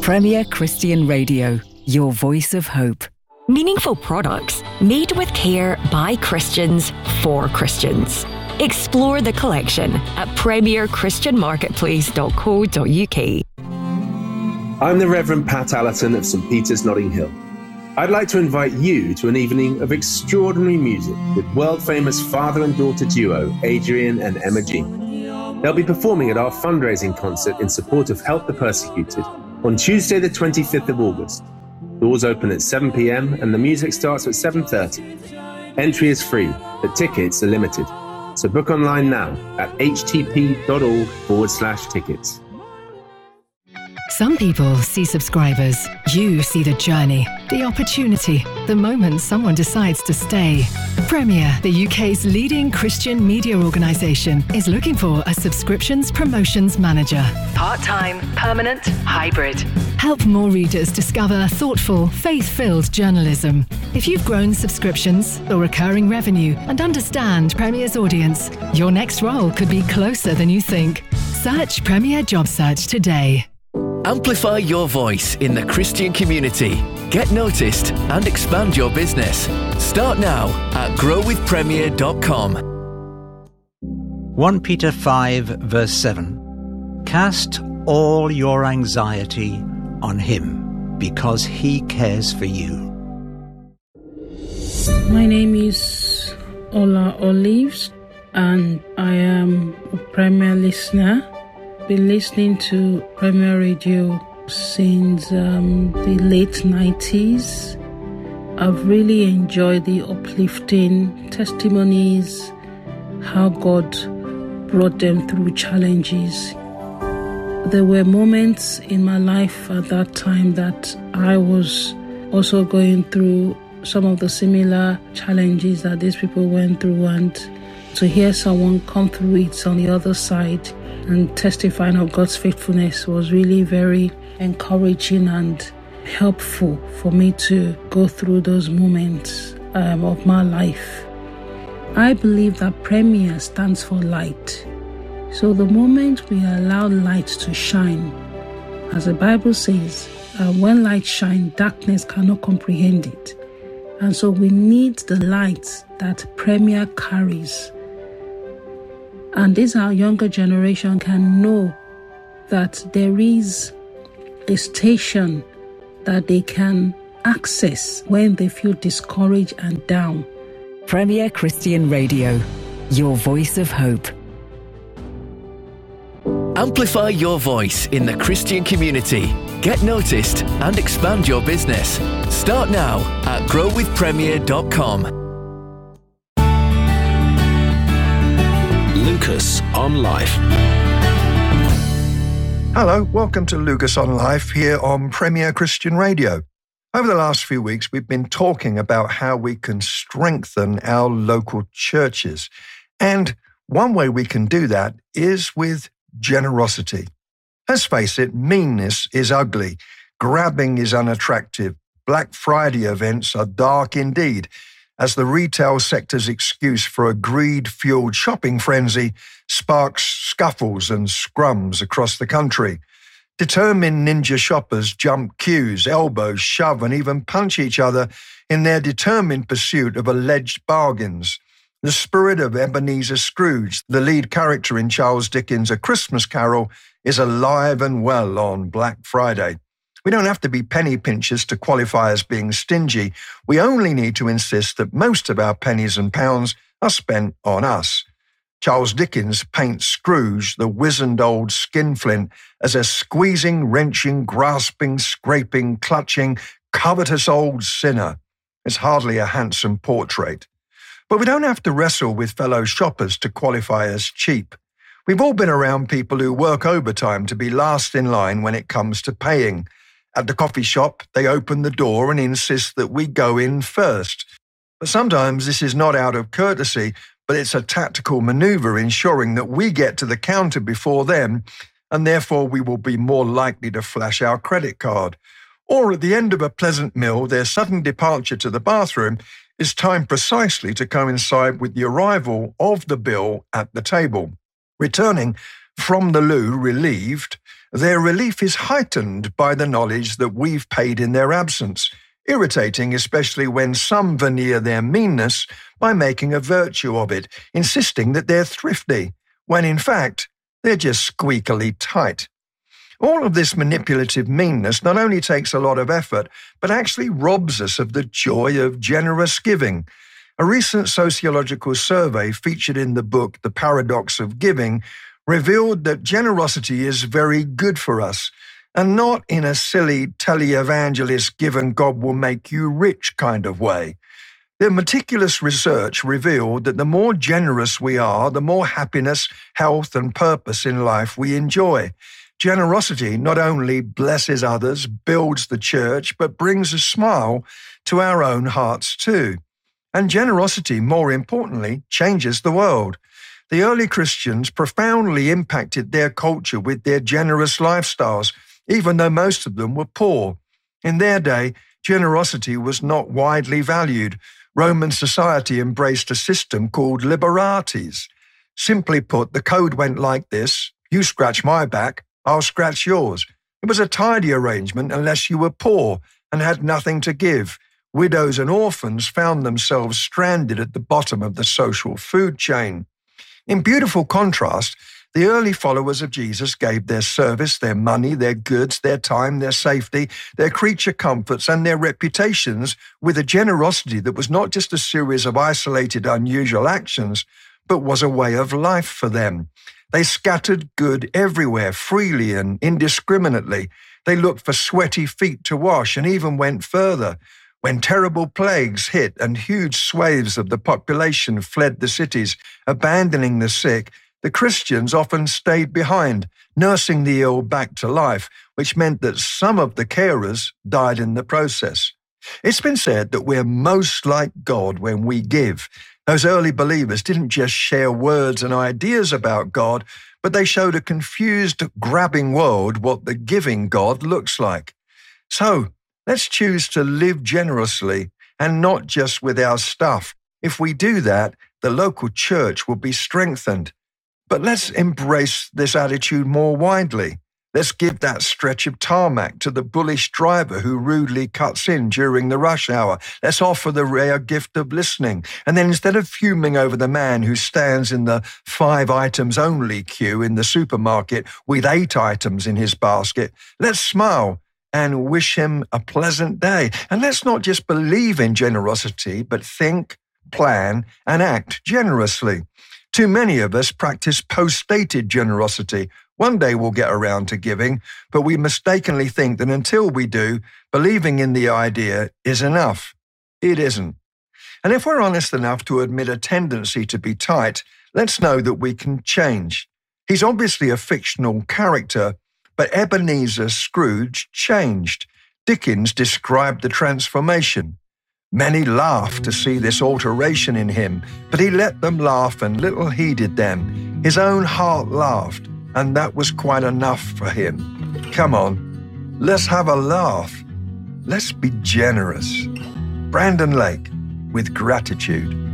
Premier Christian Radio, your voice of hope. Meaningful products made with care by Christians for Christians. Explore the collection at premierchristianmarketplace.co.uk. I'm the Reverend Pat Allerton of St Peter's, Notting Hill. I'd like to invite you to an evening of extraordinary music with world-famous father and daughter duo Adrian and Emma Jean. They'll be performing at our fundraising concert in support of Help the Persecuted on Tuesday the 25th of August. Doors open at 7 p.m. and the music starts at 7:30. Entry is free, but tickets are limited. So book online now at htp.org/tickets. Some people see subscribers. You see the journey, the opportunity, the moment someone decides to stay. Premier, the UK's leading Christian media organisation, is looking for a subscriptions promotions manager. Part-time, permanent, hybrid. Help more readers discover thoughtful, faith-filled journalism. If you've grown subscriptions or recurring revenue and understand Premier's audience, your next role could be closer than you think. Search Premier Job Search today. Amplify your voice in the Christian community. Get noticed and expand your business. Start now at growwithpremier.com. 1 Peter 5 verse 7. Cast all your anxiety on him because he cares for you. My name is Ola Olives and I am a Premier listener. Been listening to Premier Radio since the late 90s. I've really enjoyed the uplifting testimonies, how God brought them through challenges. There were moments in my life at that time that I was also going through some of the similar challenges that these people went through, and to hear someone come through it on the other side and testifying of God's faithfulness was really very encouraging and helpful for me to go through those moments of my life. I believe that Premier stands for light. So the moment we allow light to shine, as the Bible says, when light shines, darkness cannot comprehend it. And so we need the light that Premier carries. And this our younger generation can know that there is a station that they can access when they feel discouraged and down. Premier Christian Radio, your voice of hope. Amplify your voice in the Christian community. Get noticed and expand your business. Start now at growwithpremier.com. Lucas on Life. Hello, welcome to Lucas on Life here on Premier Christian Radio. Over the last few weeks, we've been talking about how we can strengthen our local churches. And one way we can do that is with generosity. Let's face it, meanness is ugly. Grabbing is unattractive. Black Friday events are dark indeed, as the retail sector's excuse for a greed-fueled shopping frenzy sparks scuffles and scrums across the country. Determined ninja shoppers jump queues, elbow, shove, and even punch each other in their determined pursuit of alleged bargains. The spirit of Ebenezer Scrooge, the lead character in Charles Dickens' A Christmas Carol, is alive and well on Black Friday. We don't have to be penny pinchers to qualify as being stingy. We only need to insist that most of our pennies and pounds are spent on us. Charles Dickens paints Scrooge, the wizened old skinflint, as a squeezing, wrenching, grasping, scraping, clutching, covetous old sinner. It's hardly a handsome portrait. But we don't have to wrestle with fellow shoppers to qualify as cheap. We've all been around people who work overtime to be last in line when it comes to paying. At the coffee shop, they open the door and insist that we go in first. But sometimes this is not out of courtesy, but it's a tactical maneuver ensuring that we get to the counter before them, and therefore we will be more likely to flash our credit card. Or at the end of a pleasant meal, their sudden departure to the bathroom is timed precisely to coincide with the arrival of the bill at the table. Returning from the loo relieved, Their relief is heightened by the knowledge that we've paid in their absence, irritating especially when some veneer their meanness by making a virtue of it, insisting that they're thrifty, when in fact they're just squeakily tight. All of this manipulative meanness not only takes a lot of effort, but actually robs us of the joy of generous giving. A recent sociological survey featured in the book The Paradox of Giving revealed that generosity is very good for us, and not in a silly televangelist give and God will make you rich kind of way. The meticulous research revealed that the more generous we are, the more happiness, health, and purpose in life we enjoy. Generosity not only blesses others, builds the church, but brings a smile to our own hearts too. And generosity, more importantly, changes the world. The early Christians profoundly impacted their culture with their generous lifestyles, even though most of them were poor. In their day, generosity was not widely valued. Roman society embraced a system called liberales. Simply put, the code went like this: you scratch my back, I'll scratch yours. It was a tidy arrangement unless you were poor and had nothing to give. Widows and orphans found themselves stranded at the bottom of the social food chain. In beautiful contrast, the early followers of Jesus gave their service, their money, their goods, their time, their safety, their creature comforts, and their reputations with a generosity that was not just a series of isolated, unusual actions, but was a way of life for them. They scattered good everywhere, freely and indiscriminately. They looked for sweaty feet to wash and even went further. When terrible plagues hit and huge swathes of the population fled the cities, abandoning the sick, the Christians often stayed behind, nursing the ill back to life, which meant that some of the carers died in the process. It's been said that we're most like God when we give. Those early believers didn't just share words and ideas about God, but they showed a confused, grabbing world what the giving God looks like. So, let's choose to live generously and not just with our stuff. If we do that, the local church will be strengthened. But let's embrace this attitude more widely. Let's give that stretch of tarmac to the bullish driver who rudely cuts in during the rush hour. Let's offer the rare gift of listening. And then instead of fuming over the man who stands in the 5 items only queue in the supermarket with 8 items in his basket, let's smile and wish him a pleasant day. And let's not just believe in generosity, but think, plan, and act generously. Too many of us practice post-stated generosity. One day we'll get around to giving, but we mistakenly think that until we do, believing in the idea is enough. It isn't. And if we're honest enough to admit a tendency to be tight, let's know that we can change. He's obviously a fictional character, but Ebenezer Scrooge changed. Dickens described the transformation. Many laughed to see this alteration in him, but he let them laugh and little heeded them. His own heart laughed, and that was quite enough for him. Come on, let's have a laugh. Let's be generous. Brandon Lake, with gratitude.